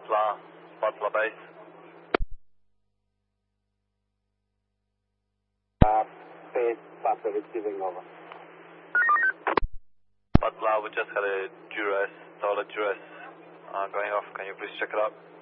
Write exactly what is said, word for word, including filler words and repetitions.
Butler, Butler base. Uh, base, Butler receiving over. Butler, we just had a duress, dollar duress uh, going off. Can you please check it out?